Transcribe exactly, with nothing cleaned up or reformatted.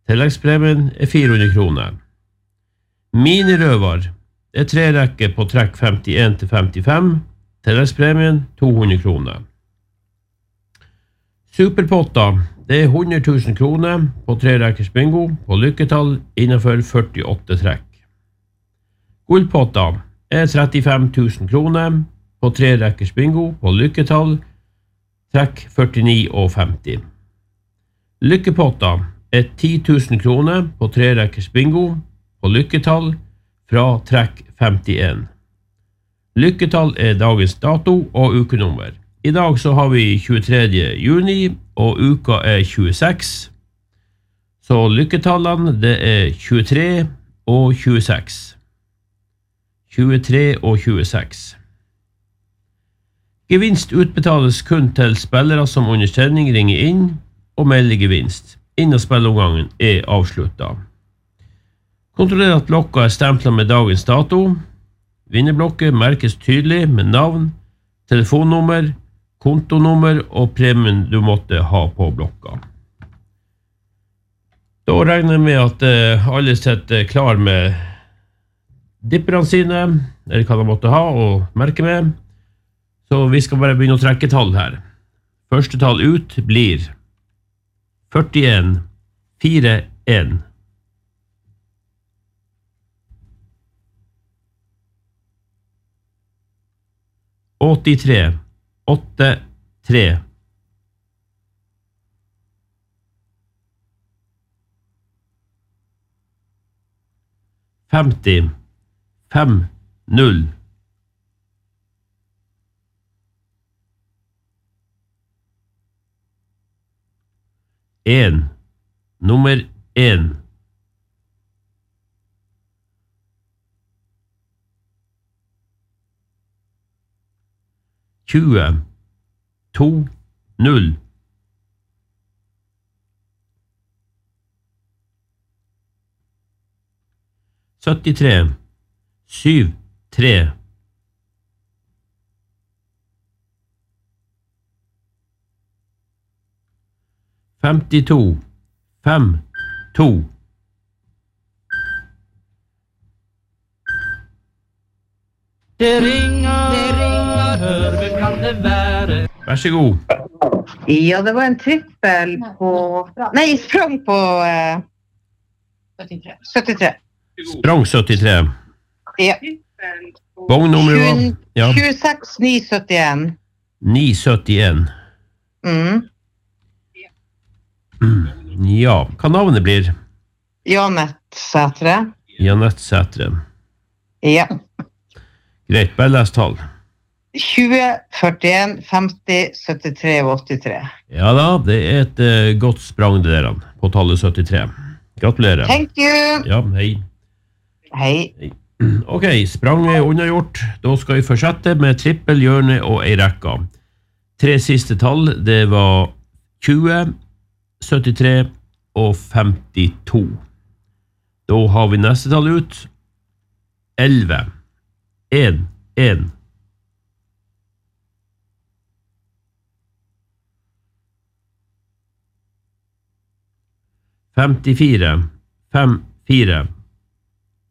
Tilleggspremien er fire hundre kroner. Minirøver er tre rekker på trekk femtien til femtifem. Tilleggspremien to hundre kroner. Superpotter det er hundre tusen kroner på tre rekkers bingo på lykketall innenfor førtiåtte trekk. Gullpotter er trettifem tusen kroner på tre rekkers bingo på lykketall trekk førtini og femti. Lykkepotter er ti tusen kroner på tre rekkers bingo på lykketall fra trekk femtien. Lykketall er dagens dato og ukenummer. I dag så har vi tjuetredje juni og uka er tjueseks. Så lykketallene det er tjuetre og tjueseks. tjuetre og tjueseks. Gevinst utbetales kun til spillere som under sending ringer inn og melder gevinst innen spilleomgangen er avsluttet. Kontroller at blokka er stemplet med dagens dato. Vinnerblokket merkes tydelig med navn, telefonnummer, kontonummer og premien du måtte ha på blokka. Da regner jeg med at uh, alle sitter klar med dipperne sine, eller hva de måtte ha og merke med. Så vi skal bare begynne å trekke tall her. Første tall ut blir førtien fire en. åttitre åtte tre. femti fem null. en nummer en. tjue to null. syttitre syv tre. femtito fem to. Det ringer, det ringer, hør, hvem kan det være? Vær så god. Ja, det var en trippel på... Nei, sprang på uh, syttitre. Sprang syttitre. Ja. Vognummer var... Ja. tjueseks ni syttien. ni syttien. Mm. Ja, hva navnet blir? Janett Sætre. Janett Sætre. Ja. Greit, bare les tall. tjue, førtien, femti, syttitre og åttitre. Ja da, det er et uh, godt sprang det der på tallet syttitre. Gratulerer. Thank you. Ja, hei. Hei. Hei. Ok, sprang er unnagjort. Da skal vi fortsette med trippel, hjørne og ei rekka. Tre siste tall, det var tjue, syttitre og femtito. Da har vi neste tall ut. elleve. en, en. femtifire, fem, fire.